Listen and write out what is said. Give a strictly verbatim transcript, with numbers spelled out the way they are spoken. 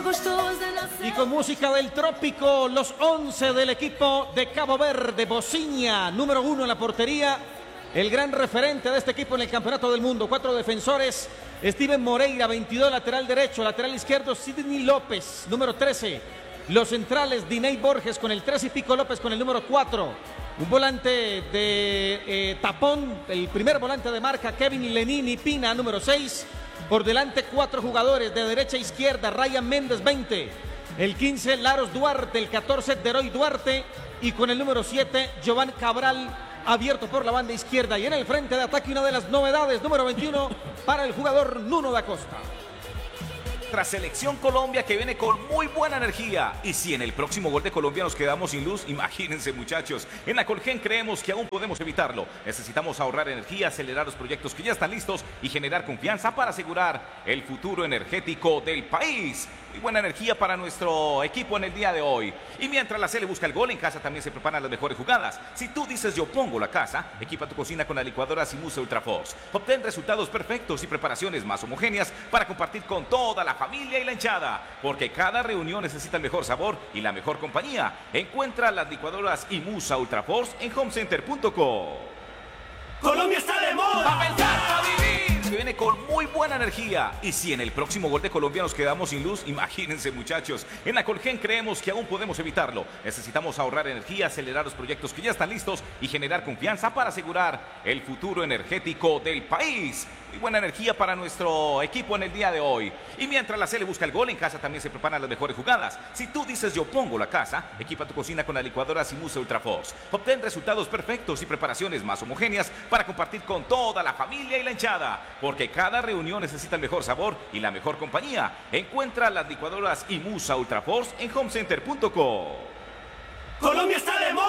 Y con música del trópico, los once del equipo de Cabo Verde. Bociña, número uno en la portería, el gran referente de este equipo en el campeonato del mundo. Cuatro defensores: Steven Moreira, veintidós, lateral derecho. Lateral izquierdo, Sidney López, número trece. Los centrales, Diney Borges con el tres y Pico López con el número cuatro. Un volante de eh, tapón, el primer volante de marca, Kevin Lenini Pina, número seis. Por delante, cuatro jugadores de derecha a izquierda: Ryan Méndez, veinte. El quince, Laros Duarte. El catorce, Deroy Duarte. Y con el número siete, Giovanni Cabral, abierto por la banda izquierda. Y en el frente de ataque, una de las novedades, número veintiuno, para el jugador Nuno da Costa. Nuestra selección Colombia, que viene con muy buena energía. Y si en el próximo gol de Colombia nos quedamos sin luz, imagínense, muchachos. En la Colgen creemos que aún podemos evitarlo. Necesitamos ahorrar energía, acelerar los proyectos que ya están listos y generar confianza para asegurar el futuro energético del país. Muy buena energía para nuestro equipo en el día de hoy. Y mientras la Cele busca el gol, en casa también se preparan las mejores jugadas. Si tú dices yo pongo la casa, equipa tu cocina con la licuadora Simusa Ultraforce. Obtén resultados perfectos y preparaciones más homogéneas para compartir con toda la familia y la hinchada. Porque cada reunión necesita el mejor sabor y la mejor compañía. Encuentra las licuadoras Imusa Ultraforce en homecenter punto co. Colombia está de moda. ¡Va a pensar, va a vivir! Que viene con muy buena energía. Y si en el próximo gol de Colombia nos quedamos sin luz, imagínense, muchachos. En la Colgen creemos que aún podemos evitarlo. Necesitamos ahorrar energía, acelerar los proyectos que ya están listos y generar confianza para asegurar el futuro energético del país. Muy buena energía para nuestro equipo en el día de hoy. Y mientras la Cele busca el gol, en casa también se preparan las mejores jugadas. Si tú dices yo pongo la casa, equipa tu cocina con la licuadora Simusa Ultraforce. Obtén resultados perfectos y preparaciones más homogéneas para compartir con toda la familia y la hinchada. Porque cada reunión necesita el mejor sabor y la mejor compañía. Encuentra las licuadoras Imusa Ultraforce en homecenter punto co. Colombia está de moda.